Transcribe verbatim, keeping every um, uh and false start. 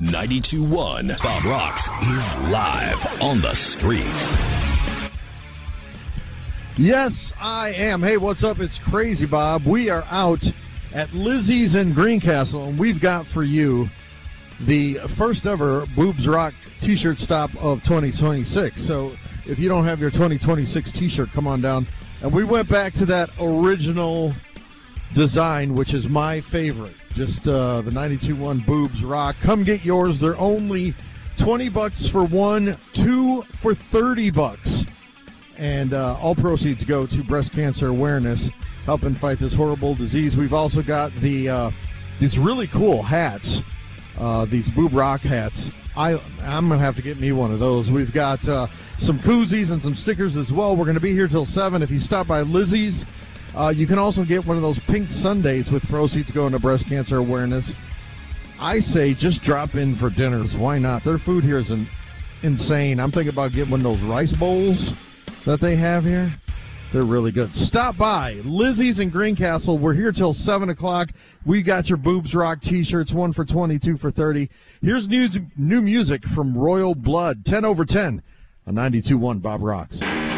ninety-two point one Bob Rocks is live on the streets. Yes, I am. Hey, what's up? It's Crazy Bob. We are out at Lizzie's in Greencastle, and we've got for you the first ever Boobs Rock t-shirt stop of twenty twenty-six. So if you don't have your twenty twenty-six t-shirt, come on down. And we went back to that original design, which is my favorite. Just uh, the ninety-two point one Boobs Rock. Come get yours. They're only twenty bucks for one, two for thirty bucks. And uh, all proceeds go to breast cancer awareness, helping fight this horrible disease. We've also got the uh, these really cool hats, uh, these Boob Rock hats. I, I'm going to have to get me one of those. We've got uh, some koozies and some stickers as well. We're going to be here till seven. If you stop by Lizzie's, uh, you can also get one of those pink sundaes with proceeds going to breast cancer awareness. I say just drop in for dinners. Why not? Their food here is an, insane. I'm thinking about getting one of those rice bowls that they have here. They're really good. Stop by Lizzie's in Greencastle. We're here till seven o'clock. We got your Boobs Rock t-shirts, one for twenty, two for thirty. Here's new, new music from Royal Blood, ten over ten on ninety-two point one Bob Rocks.